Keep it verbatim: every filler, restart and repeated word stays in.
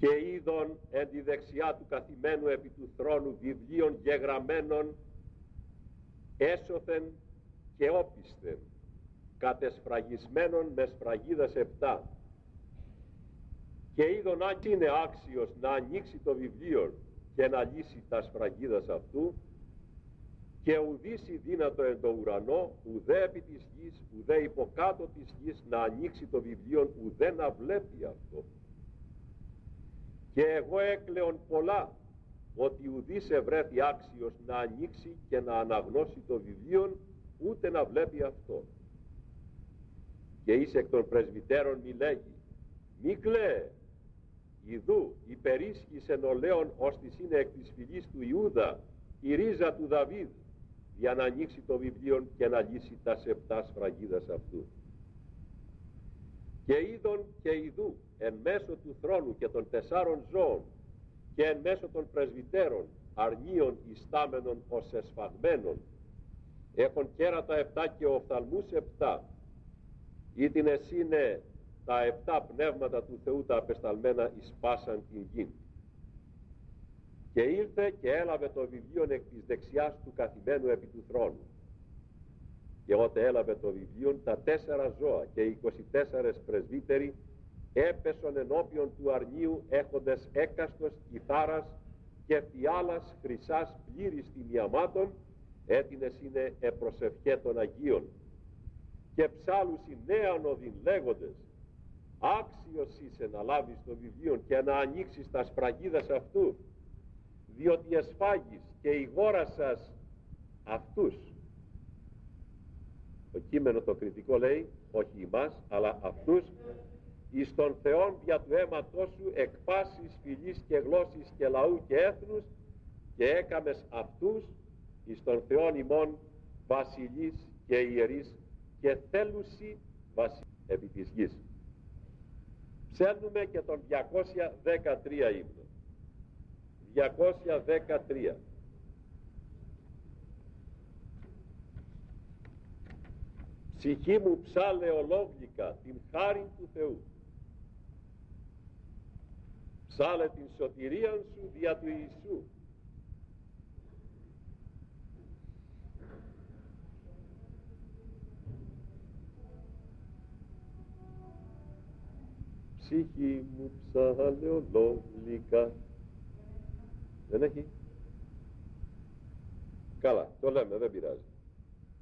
Και είδον εν τη δεξιά του καθημένου επί του θρόνου βιβλίων γεγραμμένων έσωθεν και όπισθεν, κατεσφραγισμένων με σφραγίδας επτά. Και είδον αν είναι άξιος να ανοίξει το βιβλίο και να λύσει τα σφραγίδας αυτού, και ουδήσει δύνατο εν το ουρανό, ουδέ επί της γης, ουδέ υποκάτω της γης να ανοίξει το βιβλίο, ουδέ να βλέπει αυτό. Και εγώ έκλεον πολλά, ότι ουδής ευρέθη άξιος να ανοίξει και να αναγνώσει το βιβλίο, ούτε να βλέπει αυτό. Και εις εκ των πρεσβυτέρων μη λέγει, μη κλαίε, ιδού υπερίσχυσεν ο λέον ως της είναι εκ της φυλής του Ιούδα, η ρίζα του Δαβίδ, για να ανοίξει το βιβλίο και να λύσει τα επτά σφραγίδας αυτού. Και είδον και ιδού εν μέσω του θρόνου και των τεσσάρων ζώων και εν μέσω των πρεσβυτέρων αρνίων ιστάμενων ως εσφαγμένων, έχουν κέρατα επτά και οφθαλμούς επτά, ήτινες είναι τα επτά πνεύματα του Θεού τα απεσταλμένα εις πάσαν την γην. Και ήλθε και έλαβε το βιβλίο εκ της δεξιάς του καθημένου επί του θρόνου. Και ότε έλαβε το βιβλίο, τα τέσσερα ζώα και οι είκοσι τέσσερες πρεσβύτεροι έπεσον ενώπιον του αρνίου έχοντες έκαστος κιθάρας και φιάλας χρυσάς πλήρης τιμιαμάτων, έτινες είναι επροσευχέ των Αγίων. Και ψάλουσι νέαν οδην λέγοντες, άξιος είσαι να λάβεις το βιβλίο και να ανοίξεις τα σφραγίδας αυτού, διότι εσφάγεις και ηγόρασας αυτούς. Το κείμενο το κριτικό λέει, όχι εμάς, αλλά αυτούς, εις τον Θεόν δια του αίματός σου εκ πάσης φυλής και γλώσσης και λαού και έθνους, και έκαμες αυτούς εις τον Θεόν ημών βασιλείς και ιερείς και θέλουσι βασιλείς επί της γης. Ψέλνουμε και τον διακόσια δεκατρία ύμνο. διακόσια δεκατρία. Ψυχή μου ψάλε ολόγλυκα την χάριν του Θεού. Ψάλε την σωτηρίαν σου δια του Ιησού. Ψυχή μου ψάλε ολόγλυκα. Δεν έχει? Καλά, το λέμε, δεν πειράζει.